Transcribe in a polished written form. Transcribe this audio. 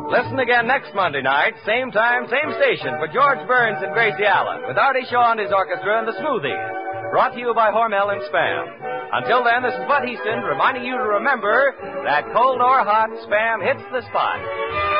Listen again next Monday night, same time, same station, for George Burns and Gracie Allen, with Artie Shaw and his orchestra and the Smoothies, brought to you by Hormel and Spam. Until then, this is Bud Easton reminding you to remember that cold or hot, Spam hits the spot.